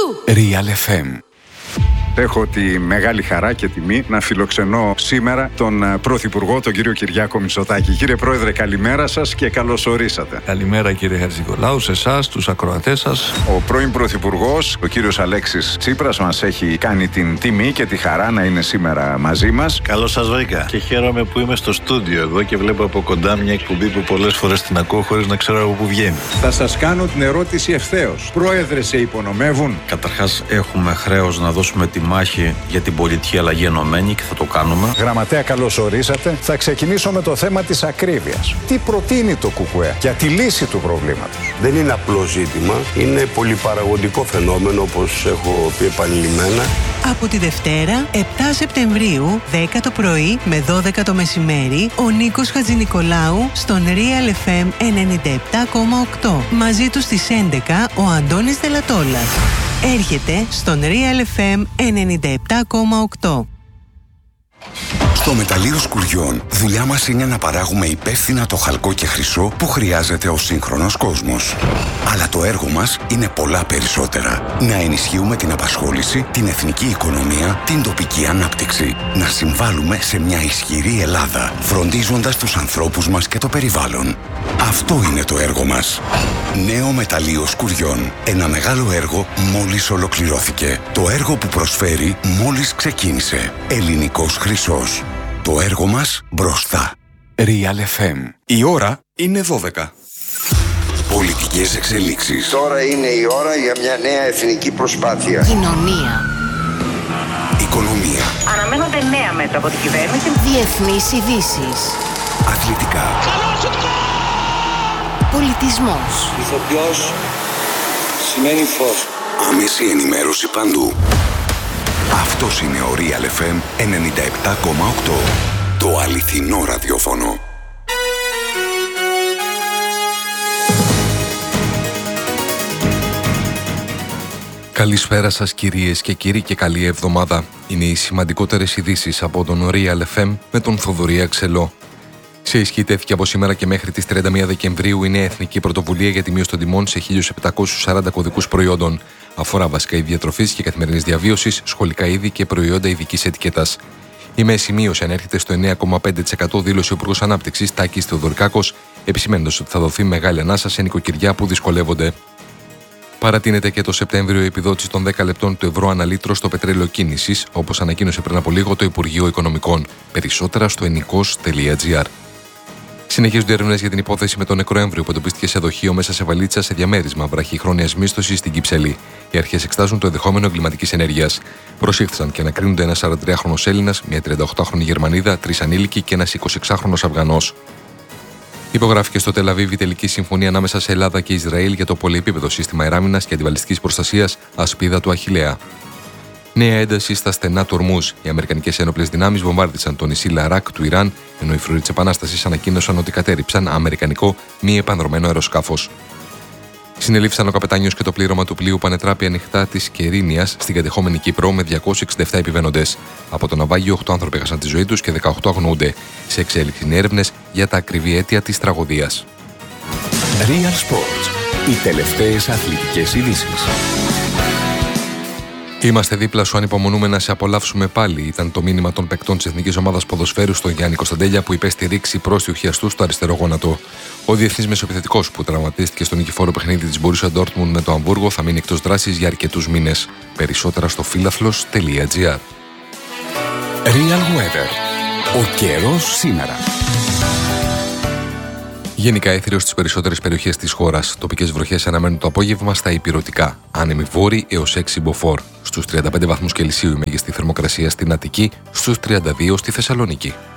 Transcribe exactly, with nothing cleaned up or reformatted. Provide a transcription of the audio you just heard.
Ζου! Real εφ εμ. Έχω τη μεγάλη χαρά και τιμή να φιλοξενώ σήμερα τον Πρωθυπουργό, τον κύριο Κυριάκο Μητσοτάκη. Κύριε Πρόεδρε, καλημέρα σας και καλώς ορίσατε. Καλημέρα κύριε Χατζηνικολάου, σε εσάς, τους ακροατές σας. Ο πρώην Πρωθυπουργός, ο κύριος Αλέξης Τσίπρας, μας έχει κάνει την τιμή και τη χαρά να είναι σήμερα μαζί μας. Καλώς σας βρήκα και χαίρομαι που είμαι στο στούντιο εδώ και βλέπω από κοντά μια εκπομπή που πολλές φορές την ακούω χωρίς να ξέρω από πού βγαίνει. Θα σας κάνω την ερώτηση ευθέως. Πρόεδρε, σε υπονομεύουν? Καταρχάς, έχουμε χρέος να δώσουμε τη μάχη για την πολιτική αλλαγή ενωμένη και θα το κάνουμε. Γραμματέα, καλώς ορίσατε. Θα ξεκινήσω με το θέμα της ακρίβειας. Τι προτείνει το ΚΚΕ για τη λύση του προβλήματος? Δεν είναι απλό ζήτημα, είναι πολυπαραγωγικό φαινόμενο, όπως έχω πει επανειλημμένα. Από τη Δευτέρα, επτά Σεπτεμβρίου, δέκα το πρωί με δώδεκα το μεσημέρι, ο Νίκος Χατζηνικολάου στον Real εφ εμ ενενήντα επτά κόμμα οκτώ. Μαζί του στις έντεκα ο Αντώνης Δελατόλας. Έρχεται στον Real εφ εμ ενενήντα επτά κόμμα οκτώ. Στο μεταλλείο Σκουριών, δουλειά μας είναι να παράγουμε υπεύθυνα το χαλκό και χρυσό που χρειάζεται ο σύγχρονος κόσμος. Αλλά το έργο μας είναι πολλά περισσότερα. Να ενισχύουμε την απασχόληση, την εθνική οικονομία, την τοπική ανάπτυξη. Να συμβάλλουμε σε μια ισχυρή Ελλάδα, φροντίζοντας τους ανθρώπους μας και το περιβάλλον. Αυτό είναι το έργο μας. Νέο μεταλλείο Σκουριών. Ένα μεγάλο έργο μόλις ολοκληρώθηκε. Το έργο που προσφέρει μόλις ξεκίνησε. Ελληνικός χρυσός. Το έργο μας μπροστά. Real εφ εμ. Η ώρα είναι δώδεκα. Πολιτικές εξελίξεις. Τώρα είναι η ώρα για μια νέα εθνική προσπάθεια. Κοινωνία. Οικονομία. Αναμένονται νέα μέτρα από την κυβέρνηση. Διεθνείς ειδήσεις. Αθλητικά. Πολιτισμός. Ηθοποιός σημαίνει φως. Άμεση ενημέρωση παντού. Αυτός είναι ο Real εφ εμ ενενήντα επτά κόμμα οκτώ. Το αληθινό ραδιόφωνο. Καλησπέρα σας κυρίες και κύριοι και καλή εβδομάδα. Είναι οι σημαντικότερες ειδήσεις από τον Real εφ εμ με τον Θοδωρή Αξελό. Σε ισχύ τέθηκε από σήμερα και μέχρι τις τριάντα μία Δεκεμβρίου η νέα εθνική πρωτοβουλία για τη μείωση των τιμών σε χίλια επτακόσιους σαράντα κωδικούς προϊόντων. Αφορά βασικά είδη διατροφής και καθημερινής διαβίωσης, σχολικά είδη και προϊόντα ειδικής ετικέτας. Η μέση μείωση ανέρχεται στο εννέα κόμμα πέντε τοις εκατό, δήλωσε ο Υπουργός Ανάπτυξης Τάκης Θεοδωρικάκος, επισημένοντας ότι θα δοθεί μεγάλη ανάσα σε νοικοκυριά που δυσκολεύονται. Παρατείνεται και το Σεπτέμβριο η επιδότηση των δέκα λεπτών του ευρώ ανά λίτρο στο πετρέλαιο κίνησης, όπως ανακοίνωσε πριν από λίγο το Υπουργείο Οικονομικών. Περισσότερα στο ενικός τελεία τζι άρ. Συνεχίζονται έρευνες για την υπόθεση με τον νεκρό έμβριο που εντοπίστηκε σε δοχείο μέσα σε βαλίτσα σε διαμέρισμα βραχυχρόνιας μίσθωσης στην Κυψέλη. Οι αρχές εξετάζουν το ενδεχόμενο εγκληματικής ενέργειας. Προσήχθησαν και ανακρίνονται ένας σαραντατριάχρονος Έλληνας, μια τριανταοκτάχρονη Γερμανίδα, τρεις ανήλικοι και ένας εικοσιεξάχρονος Αφγανός. Υπογράφηκε στο Τελαβίβ η τελική συμφωνία ανάμεσα σε Ελλάδα και Ισραήλ για το πολυεπίπεδο σύστημα αεράμινας και αντιβαλιστικής προστασίας Ασπίδα του Αχιλλέα. Νέα ένταση στα στενά του Ορμούζ. Οι αμερικανικές ένοπλες δυνάμεις βομβάρδισαν το νησί Λαράκ του Ιράν, ενώ οι φρουροί της Επανάστασης ανακοίνωσαν ότι κατέριψαν αμερικανικό μη επανδρωμένο αεροσκάφος. Συνελήφθησαν ο καπετάνιος και το πλήρωμα του πλοίου που ανετράπη ανοιχτά της Κερίνιας στην κατεχόμενη Κύπρο με διακόσιους εξήντα επτά επιβαίνοντες. Από το ναυάγιο, οκτώ άνθρωποι έχασαν τη ζωή τους και δεκαοκτώ αγνοούνται. Σε εξέλιξη είναι έρευνες για τα ακριβή αίτια της τραγωδίας. Real Sports. Οι τελευταίες αθλητικές ειδήσεις. Είμαστε δίπλα σου, ανυπομονούμε να σε απολαύσουμε πάλι. Ήταν το μήνυμα των παικτών της Εθνικής Ομάδας Ποδοσφαίρου στον Γιάννη Κωνσταντέλια που υπέστη ρήξη πρόστιου χιαστού στο αριστερό γόνατο. Ο διεθνής μεσοεπιθετικός που τραυματίστηκε στο νικηφόρο παιχνίδι της Μπορούσια Ντόρτμουντ με το Αμβούργο θα μείνει εκτός δράσης για αρκετούς μήνες. Περισσότερα στο φίλαθλος τελεία τζι άρ. Real Weather. Ο καιρός σήμερα. Γενικά έθριος στις περισσότερες περιοχές της χώρας. Τοπικές βροχές αναμένουν το απόγευμα στα ηπειρωτικά. Άνεμοι βόρειοι έως έξι μποφόρ. Στους τριάντα πέντε βαθμούς Κελσίου η μέγιστη θερμοκρασία στην Αττική, στους τριάντα δύο στη Θεσσαλονίκη.